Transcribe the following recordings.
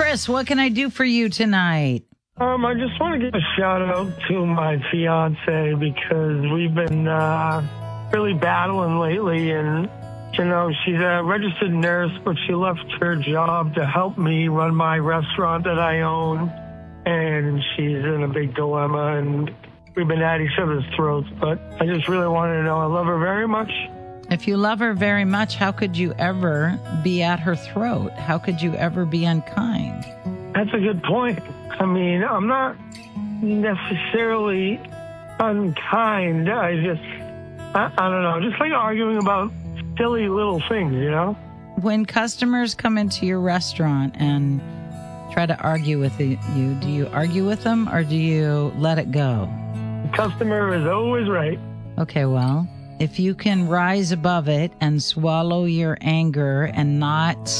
Chris, what can I do for you tonight? I just want to give a shout out to my fiance because we've been really battling lately, and you know, she's a registered nurse, but she left her job to help me run my restaurant that I own, and she's in a big dilemma, and we've been at each other's throats, but I just really wanted to know I love her very much. If you love her very much, how could you ever be at her throat? How could you ever be unkind? That's a good point. I mean, I'm not necessarily unkind. I don't know, just like arguing about silly little things, you know? When customers come into your restaurant and try to argue with you, do you argue with them or do you let it go? The customer is always right. Okay, well, if you can rise above it and swallow your anger and not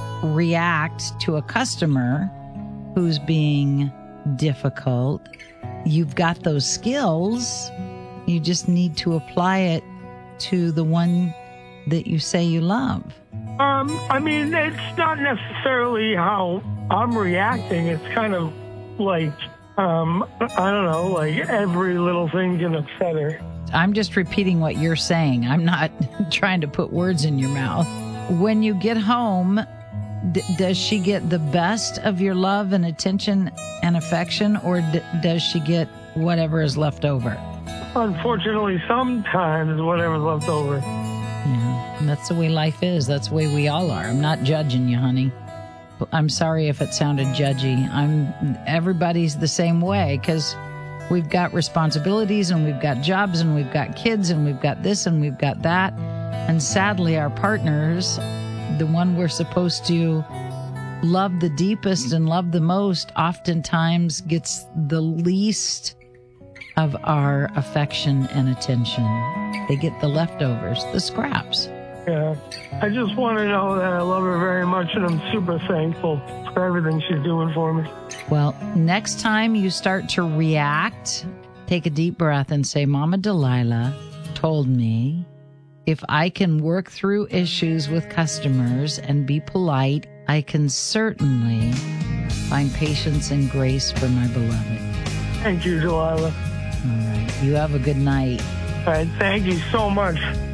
react to a customer who's being difficult, you've got those skills. You just need to apply it to the one that you say you love. I mean, it's not necessarily how I'm reacting. It's kind of like, I don't know, like every little thing can upset her. I'm just repeating what you're saying. I'm not trying to put words in your mouth. When you get home, does she get the best of your love and attention and affection, or does she get whatever is left over? Unfortunately, sometimes whatever's left over. Yeah, that's the way life is. That's the way we all are. I'm not judging you, honey. I'm sorry if it sounded judgy. Everybody's the same way because we've got responsibilities and we've got jobs and we've got kids and we've got this and we've got that. And sadly, our partners, the one we're supposed to love the deepest and love the most, oftentimes gets the least of our affection and attention. They get the leftovers, the scraps. Yeah. I just want to know that I love her very much and I'm super thankful for everything she's doing for me. Well, next time you start to react, take a deep breath and say, Mama Delilah told me if I can work through issues with customers and be polite, I can certainly find patience and grace for my beloved. Thank you, Delilah. All right. You have a good night. All right. Thank you so much.